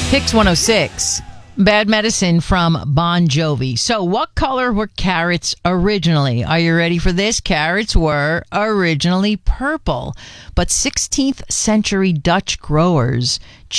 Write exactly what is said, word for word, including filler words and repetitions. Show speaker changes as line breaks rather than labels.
Hicks one oh six. Bad Medicine from Bon Jovi. So, what color were carrots originally? Are you ready for this? Carrots were originally purple, but sixteenth century Dutch growers